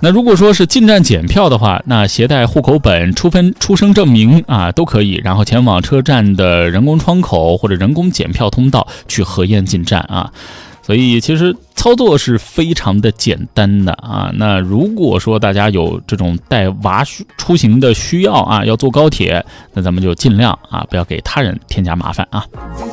那如果说是进站检票的话，那携带户口本、出生证明啊都可以，然后前往车站的人工窗口或者人工检票通道去核验进站啊。所以其实操作是非常的简单的啊。那如果说大家有这种带娃出行的需要啊，要坐高铁，那咱们就尽量啊不要给他人添加麻烦啊。